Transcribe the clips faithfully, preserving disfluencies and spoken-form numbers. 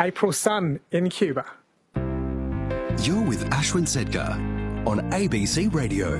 April sun in Cuba. You're with Ashwin Sedgar on A B C Radio.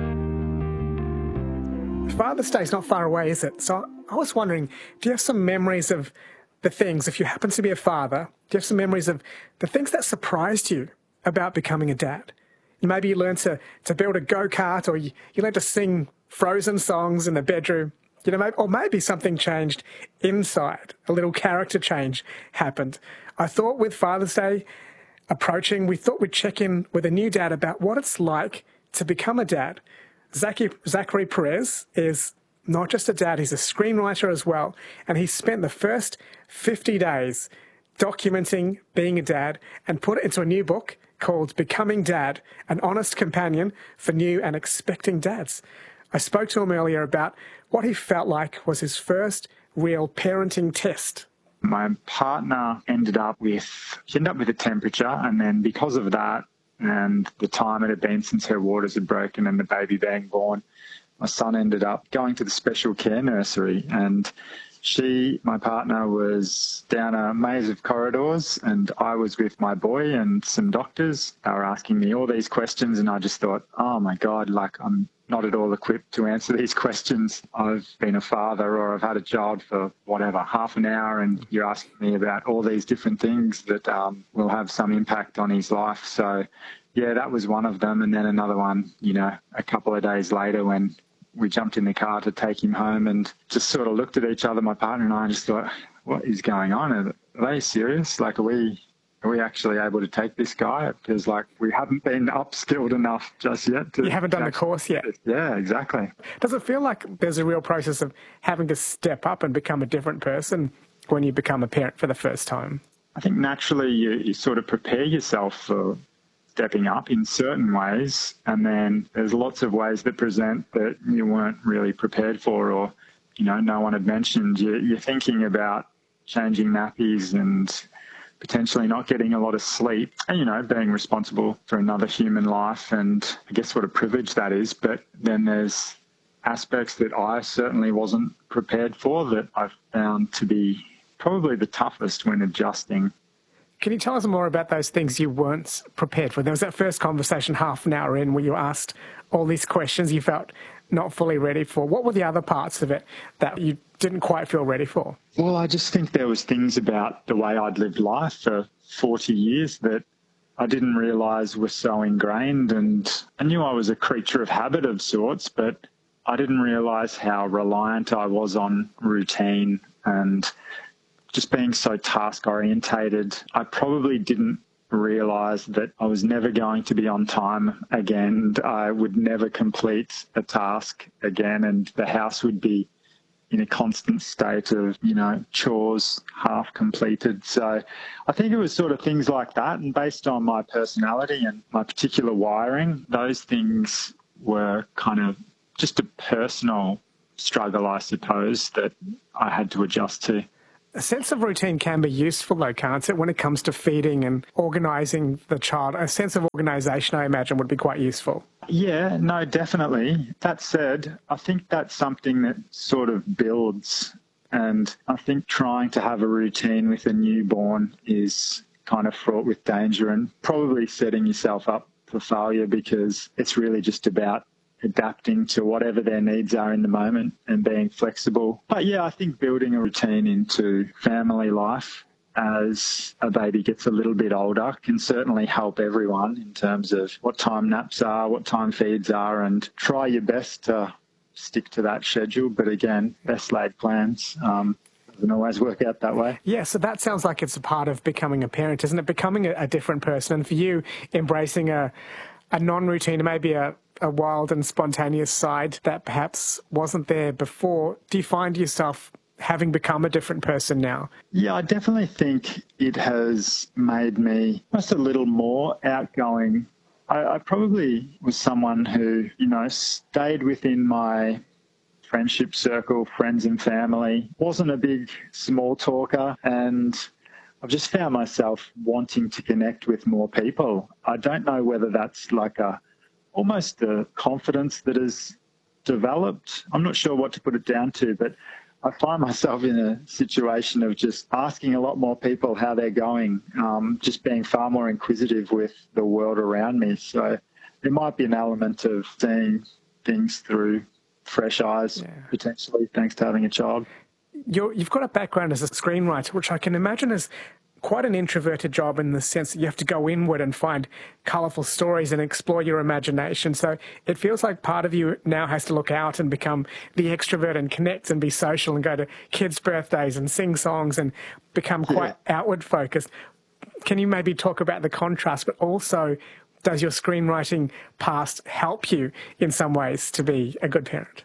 Father's Day's not far away, is it? So I was wondering, do you have some memories of the things, if you happen to be a father, do you have some memories of the things that surprised you about becoming a dad? Maybe you learned to, to build a go-kart, or you, you learned to sing Frozen songs in the bedroom, you know, maybe, or maybe something changed inside, a little character change happened. I thought with Father's Day approaching, we thought we'd check in with a new dad about what it's like to become a dad. Zachary, Zachary Perez is not just a dad, he's a screenwriter as well, and he spent the first fifty days documenting being a dad and put it into a new book called Becoming Dad, an honest companion for new and expecting dads. I spoke to him earlier about what he felt like was his first real parenting test. My partner ended up with, she ended up with a temperature, and then because of that and the time it had been since her waters had broken and the baby being born, my son ended up going to the special care nursery, and she, my partner, was down a maze of corridors, and I was with my boy and some doctors. They were asking me all these questions, and I just thought, oh my God, like I'm not at all equipped to answer these questions. I've been a father, or I've had a child for whatever, half an hour, and you're asking me about all these different things that um, will have some impact on his life. So yeah, that was one of them. And then another one, you know, a couple of days later when we jumped in the car to take him home and just sort of looked at each other, my partner and I, and just thought, what is going on? Are they serious? Like, are we are we actually able to take this guy? It feels like we haven't been upskilled enough just yet. To you haven't done the course yet. Yeah, exactly. Does it feel like there's a real process of having to step up and become a different person when you become a parent for the first time? I think naturally you, you sort of prepare yourself for stepping up in certain ways, and then there's lots of ways that present that you weren't really prepared for, or, you know, no one had mentioned. You, you're thinking about changing nappies and potentially not getting a lot of sleep, and, you know, being responsible for another human life, and I guess what a privilege that is. But then there's aspects that I certainly wasn't prepared for that I found to be probably the toughest when adjusting. Can you tell us more about those things you weren't prepared for? There was that first conversation half an hour in where you asked all these questions you felt not fully ready for. What were the other parts of it that you didn't quite feel ready for? Well, I just think there was things about the way I'd lived life for forty years that I didn't realise were so ingrained, and I knew I was a creature of habit of sorts, but I didn't realise how reliant I was on routine and just being so task orientated. I probably didn't realise that I was never going to be on time again. I would never complete a task again, and the house would be in a constant state of, you know, chores half completed. So I think it was sort of things like that, and based on my personality and my particular wiring, those things were kind of just a personal struggle, I suppose, that I had to adjust to. A sense of routine can be useful, though, can't it, when it comes to feeding and organising the child? A sense of organisation, I imagine, would be quite useful. Yeah, no, definitely. That said, I think that's something that sort of builds, and I think trying to have a routine with a newborn is kind of fraught with danger and probably setting yourself up for failure, because it's really just about adapting to whatever their needs are in the moment and being flexible. But yeah, I think building a routine into family life as a baby gets a little bit older can certainly help everyone in terms of what time naps are, what time feeds are, and try your best to stick to that schedule. But again, best laid plans um, doesn't always work out that way. Yeah, so that sounds like it's a part of becoming a parent, isn't it? Becoming a, a different person. And for you, embracing a, a non-routine, maybe a a wild and spontaneous side that perhaps wasn't there before. Do you find yourself having become a different person now? Yeah, I definitely think it has made me just a little more outgoing. I, I probably was someone who, you know, stayed within my friendship circle, friends and family, wasn't a big small talker, and I've just found myself wanting to connect with more people. I don't know whether that's like a almost a confidence that has developed. I'm not sure what to put it down to, but I find myself in a situation of just asking a lot more people how they're going, um, just being far more inquisitive with the world around me. So there might be an element of seeing things through fresh eyes, yeah. potentially, thanks to having a child. You're, you've got a background as a screenwriter, which I can imagine is quite an introverted job in the sense that you have to go inward and find colourful stories and explore your imagination. So it feels like part of you now has to look out and become the extrovert and connect and be social and go to kids' birthdays and sing songs and become quite yeah. outward focused. Can you maybe talk about the contrast, but also does your screenwriting past help you in some ways to be a good parent?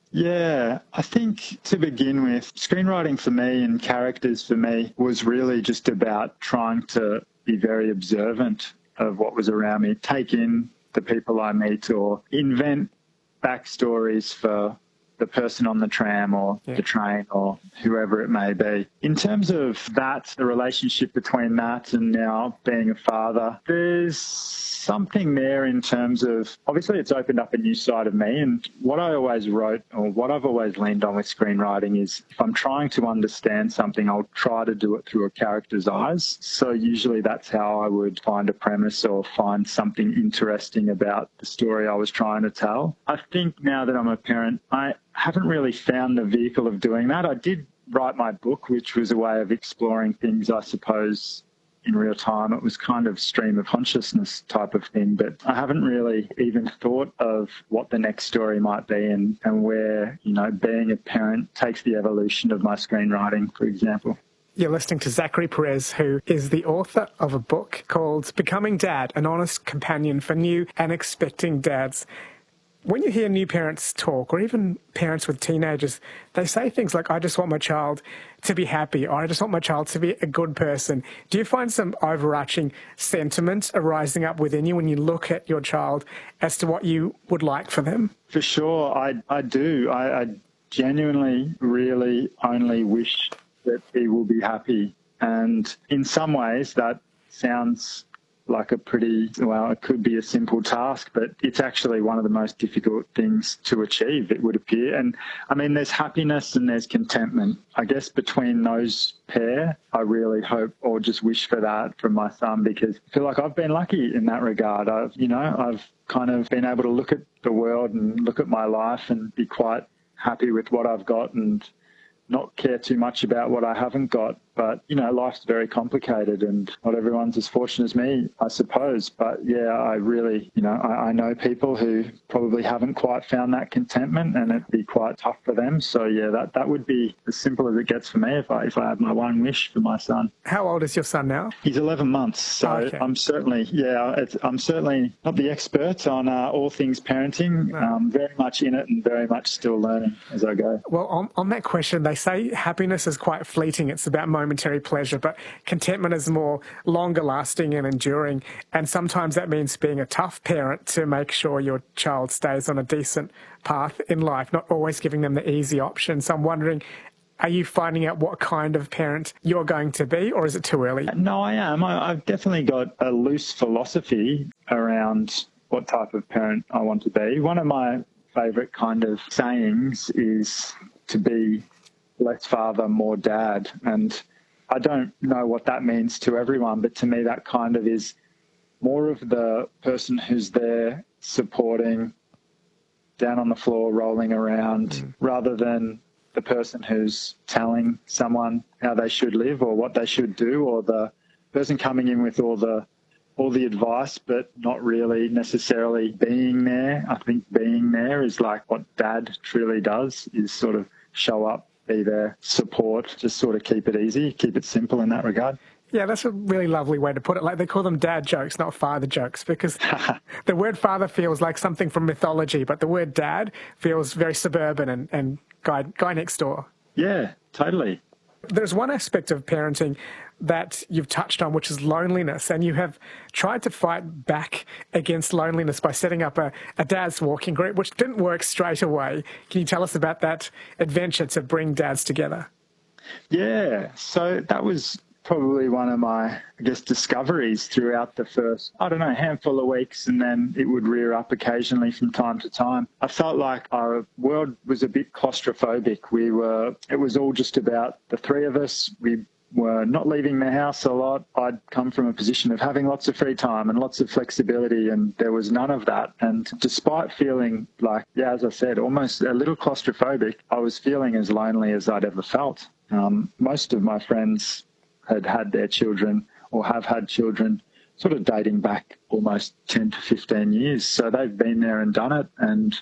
Yeah, I think to begin with, screenwriting for me and characters for me was really just about trying to be very observant of what was around me, take in the people I meet or invent backstories for the person on the tram or yeah. the train or whoever it may be. In terms of that, the relationship between that and now being a father, there's something there in terms of, obviously it's opened up a new side of me, and what I always wrote or what I've always leaned on with screenwriting is if I'm trying to understand something, I'll try to do it through a character's eyes. So usually that's how I would find a premise or find something interesting about the story I was trying to tell. I think now that I'm a parent, I haven't really found the vehicle of doing that. I did write my book, which was a way of exploring things, I suppose, in real time. It was kind of stream of consciousness type of thing, but I haven't really even thought of what the next story might be and, and where, you know, being a parent takes the evolution of my screenwriting, for example. You're listening to Zachary Perez, who is the author of a book called Becoming Dad, an honest companion for new and expecting dads. When you hear new parents talk, or even parents with teenagers, they say things like, I just want my child to be happy, or I just want my child to be a good person. Do you find some overarching sentiment arising up within you when you look at your child as to what you would like for them? For sure, I, I do. I, I genuinely really only wish that he will be happy. And in some ways that sounds like a pretty, well, it could be a simple task, but it's actually one of the most difficult things to achieve, it would appear. And I mean, there's happiness and there's contentment. I guess between those pair, I really hope or just wish for that from my son, because I feel like I've been lucky in that regard. I've, you know, I've kind of been able to look at the world and look at my life and be quite happy with what I've got and not care too much about what I haven't got. But, you know, life's very complicated and not everyone's as fortunate as me, I suppose. But, yeah, I really, you know, I, I know people who probably haven't quite found that contentment and it'd be quite tough for them. So, yeah, that, that would be as simple as it gets for me if I if I had my one wish for my son. How old is your son now? He's eleven months. So okay. I'm certainly, yeah, it's, I'm certainly not the expert on uh, all things parenting. No. Um, very much in it and very much still learning as I go. Well, on, on that question, they say happiness is quite fleeting. It's about moments momentary pleasure, but contentment is more longer lasting and enduring. And sometimes that means being a tough parent to make sure your child stays on a decent path in life, not always giving them the easy option. So I'm wondering, are you finding out what kind of parent you're going to be, or is it too early? No, I am. I, I've definitely got a loose philosophy around what type of parent I want to be. One of my favourite kind of sayings is to be less father, more dad. And I don't know what that means to everyone, but to me that kind of is more of the person who's there supporting, down on the floor, rolling around, mm. rather than the person who's telling someone how they should live or what they should do, or the person coming in with all the all the advice but not really necessarily being there. I think being there is like what dad truly does, is sort of show up, be there, support, just sort of keep it easy, keep it simple in that regard. Yeah, that's a really lovely way to put it. Like, they call them dad jokes, not father jokes, because the word father feels like something from mythology, but the word dad feels very suburban and, and guy, guy next door. Yeah, totally. There's one aspect of parenting that you've touched on, which is loneliness, and you have tried to fight back against loneliness by setting up a, a dad's walking group, which didn't work straight away. Can you tell us about that adventure to bring dads together? Yeah, so that was probably one of my, I guess, discoveries throughout the first, I don't know, handful of weeks, and then it would rear up occasionally from time to time. I felt like our world was a bit claustrophobic. We were, it was all just about the three of us. We were not leaving the house a lot. I'd come from a position of having lots of free time and lots of flexibility, and there was none of that. And despite feeling like, yeah, as I said, almost a little claustrophobic, I was feeling as lonely as I'd ever felt. Um, most of my friends had had their children or have had children sort of dating back almost ten to fifteen years. So they've been there and done it. And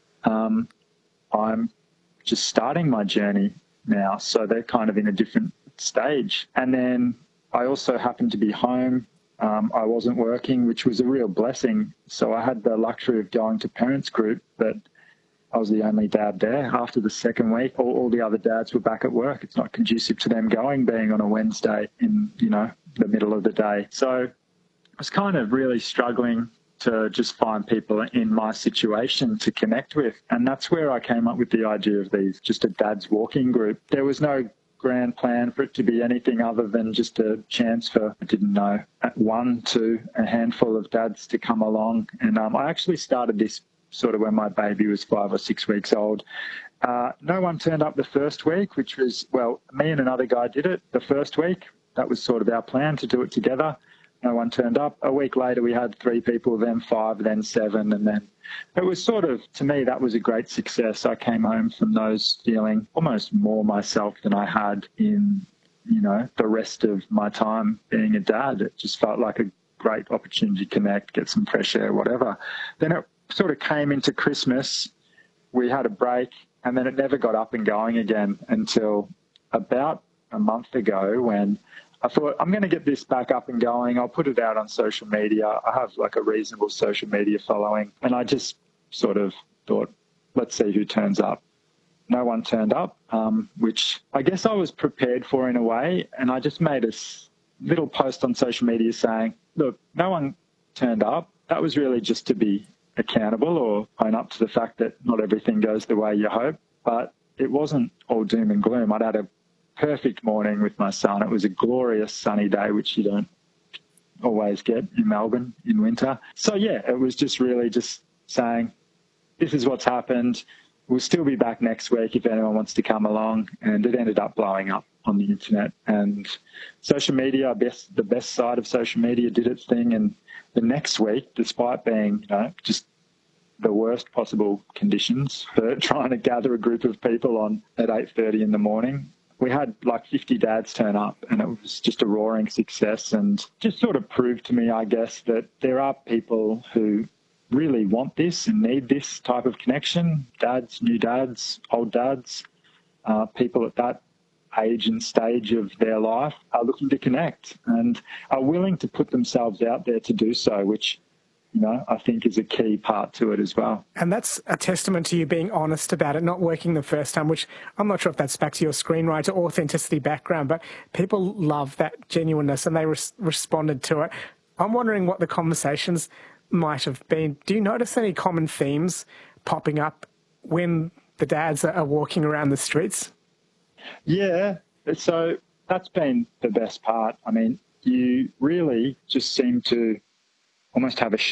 um, I'm just starting my journey now. So they're kind of in a different stage. And then I also happened to be home. Um, I wasn't working, which was a real blessing. So I had the luxury of going to parents group, but I was the only dad there. After the second week, all, all the other dads were back at work. It's not conducive to them going, being on a Wednesday in, you know, the middle of the day. So I was kind of really struggling to just find people in my situation to connect with. And that's where I came up with the idea of these, just a dad's walking group. There was no grand plan for it to be anything other than just a chance for, I didn't know, at one, two, a handful of dads to come along. And um, I actually started this sort of when my baby was five or six weeks old. Uh, no one turned up the first week, which was, well, me and another guy did it the first week. That was sort of our plan, to do it together. No one turned up. A week later, we had three people, then five, then seven, and then it was sort of, to me, that was a great success. I came home from those feeling almost more myself than I had in, you know, the rest of my time being a dad. It just felt like a great opportunity to connect, get some fresh air, whatever. Then it sort of came into Christmas. We had a break, and then it never got up and going again until about a month ago, when I thought, I'm going to get this back up and going. I'll put it out on social media. I have like a reasonable social media following. And I just sort of thought, let's see who turns up. No one turned up, um, which I guess I was prepared for in a way. And I just made a little post on social media saying, look, no one turned up. That was really just to be accountable or own up to the fact that not everything goes the way you hope. But it wasn't all doom and gloom. I'd had a perfect morning with my son. It was a glorious sunny day, which you don't always get in Melbourne in winter. So yeah, it was just really just saying, this is what's happened. We'll still be back next week if anyone wants to come along. And it ended up blowing up on the internet. And social media, best, the best side of social media, did its thing. And the next week, despite being, you know, just the worst possible conditions for trying to gather a group of people on at eight thirty in the morning, we had like fifty dads turn up, and it was just a roaring success, and just sort of proved to me, I guess, that there are people who really want this and need this type of connection. Dads, new dads, old dads, uh, people at that age and stage of their life are looking to connect and are willing to put themselves out there to do so, which, you know, I think is a key part to it as well. And that's a testament to you being honest about it not working the first time, which I'm not sure if that's back to your screenwriter authenticity background, but people love that genuineness and they res- responded to it. I'm wondering what the conversations might have been. Do you notice any common themes popping up when the dads are walking around the streets? Yeah, so that's been the best part. I mean, you really just seem to almost have a